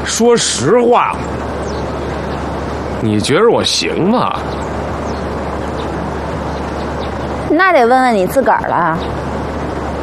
说实话，你觉得我行吗？ 那得问问你自个儿了。